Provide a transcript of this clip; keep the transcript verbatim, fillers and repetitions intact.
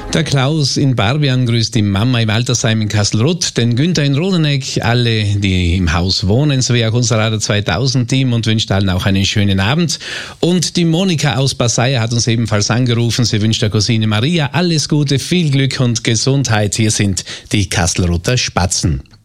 Der Klaus in Barbian grüßt die Mama im Altersheim in Kastelruth, den Günther in Rodeneck, alle, die im Haus wohnen, sowie auch unser Radio zweitausend Team und wünscht allen auch einen schönen Abend. Und die Monika aus Basaya hat uns ebenfalls angerufen. Sie wünscht der Cousine Maria alles Gute, viel Glück und Gesundheit. Hier sind die Kastelruther Spatzen.